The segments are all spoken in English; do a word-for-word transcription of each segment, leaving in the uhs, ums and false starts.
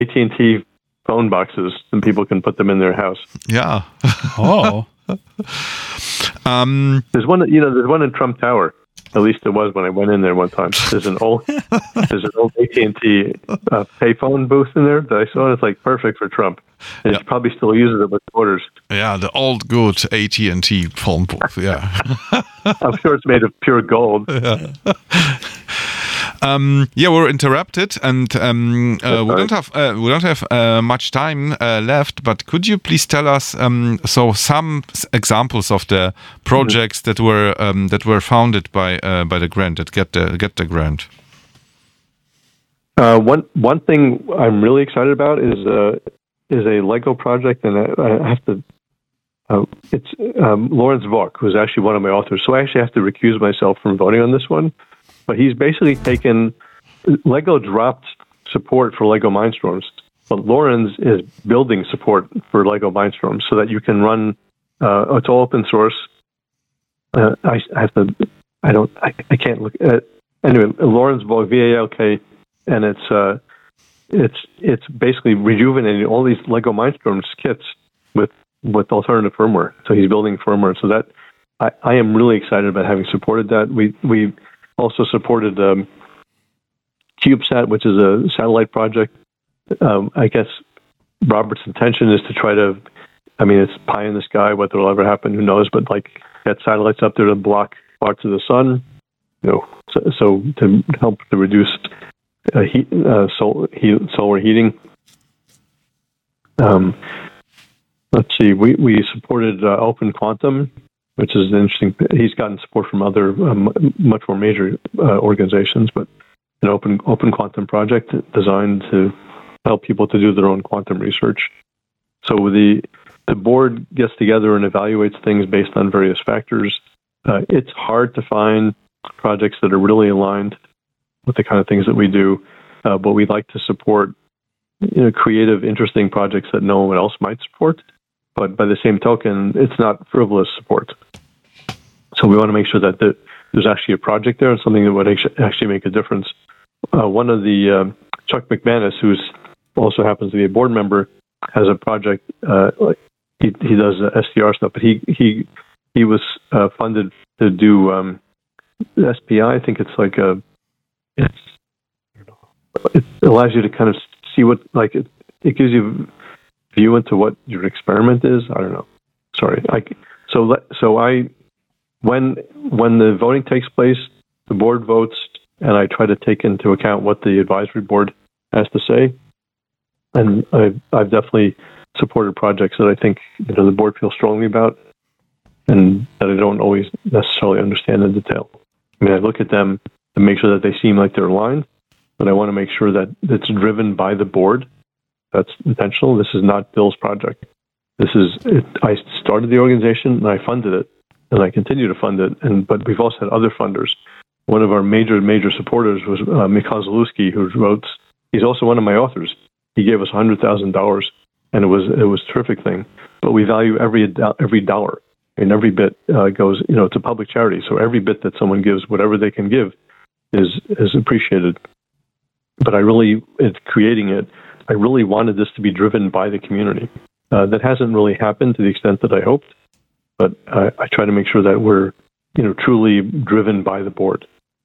A T and T phone boxes, and people can put them in their house. Yeah. Oh. um, there's one, you know, there's one in Trump Tower. At least it was when I went in there one time. There's an old, there's an old A T and T uh, payphone booth in there that I saw, and it's like perfect for Trump. And yeah. he probably still uses it with orders. Yeah, the old good A T and T phone booth. Yeah. I'm sure it's made of pure gold. Yeah. Um, yeah, we're interrupted, and um, uh, we don't have uh, we don't have uh, much time uh, left. But could you please tell us um, so some examples of the projects mm-hmm. that were um, that were founded by uh, by the grant that get the get the grant? Uh, one one thing I'm really excited about is uh, is a Lego project, and I, I have to. Uh, it's um, Lawrence Vaughk, who's actually one of my authors. So I actually have to recuse myself from voting on this one. But he's basically taken, Lego dropped support for Lego Mindstorms, but Lawrence is building support for Lego Mindstorms so that you can run, uh, it's all open source. Uh, I, I have to, I don't, I, I can't look at, anyway, Lawrence Vaughk, V A L K, and it's, uh, it's, it's basically rejuvenating all these Lego Mindstorms kits with, with alternative firmware. So he's building firmware. So that, I, I am really excited about having supported that. We, we, also supported um, CubeSat, which is a satellite project. Um, I guess Robert's intention is to try to, I mean, it's pie in the sky, whether it'll ever happen, who knows, but like get satellites up there to block parts of the sun, you know, so, so to help to reduce uh, heat, uh, sol- heat, solar heating. Um, let's see, we, we supported uh, Open Quantum, which is an interesting. He's gotten support from other um, much more major uh, organizations, but an open open quantum project designed to help people to do their own quantum research. So the the board gets together and evaluates things based on various factors. Uh, it's hard to find projects that are really aligned with the kind of things that we do, uh, but we like to support, you know, creative, interesting projects that no one else might support. But by the same token, it's not frivolous support. So we want to make sure that the, there's actually a project there and something that would actually make a difference. Uh, one of the, um, Chuck McManus, who also happens to be a board member, has a project. Uh, he he does uh, S D R stuff, but he he he was uh, funded to do um, S P I. I think it's like a it's it allows you to kind of see what like it it gives you view into what your experiment is. I don't know. Sorry. I, so let, so I when when the voting takes place, the board votes, and I try to take into account what the advisory board has to say. And I've, I've definitely supported projects that I think, you know, the board feels strongly about, and that I don't always necessarily understand in detail. I mean, I look at them to make sure that they seem like they're aligned, but I want to make sure that it's driven by the board. That's intentional. This is not Bill's project. This is, it, I started the organization and I funded it, and I continue to fund it. And but we've also had other funders. One of our major, major supporters was uh, Mikhail Zalewski, who wrote, he's also one of my authors. He gave us one hundred thousand dollars, and it was it was a terrific thing. But we value every every dollar, and every bit uh, goes, you know, to public charity. So every bit that someone gives, whatever they can give, is is appreciated. But I really, in creating it, I really wanted this to be driven by the community. Uh, that hasn't really happened to the extent that I hoped, but I, I try to make sure that we're, you know, truly driven by the board.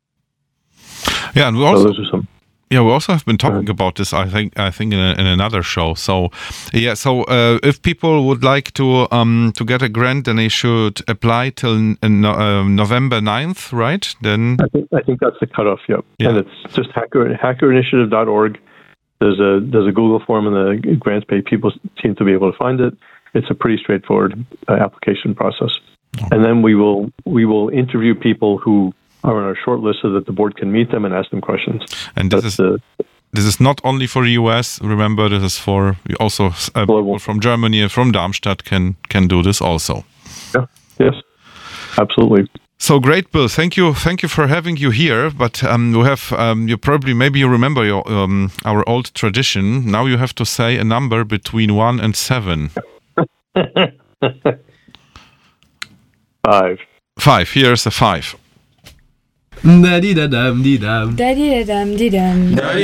Yeah, and we also. So those are some. Yeah, we also have been talking about this, I think, I think in, a, in another show. So, yeah, so uh, if people would like to um, to get a grant, then they should apply till uh, November ninth, right? Then I think I think that's the cutoff. Yep. Yeah. And it's just hacker hacker initiative dot org. There's a there's a Google form and the grants page. People seem to be able to find it. It's a pretty straightforward uh, application process, oh. and then we will we will interview people who are on our short list so that the board can meet them and ask them questions. And this That's is the, this is not only for the U S. Remember, this is for also uh, people from Germany and from Darmstadt can can do this also. Yeah. Yes. Absolutely. So great, Bill. Thank you. Thank you for having you here. But um, you have um, you probably maybe you remember your um, our old tradition. Now you have to say a number between one and seven. Five. Five. Here's a five. Da-dee-da-dum-dee-dum. Da-dee-da-dum-dee-dum.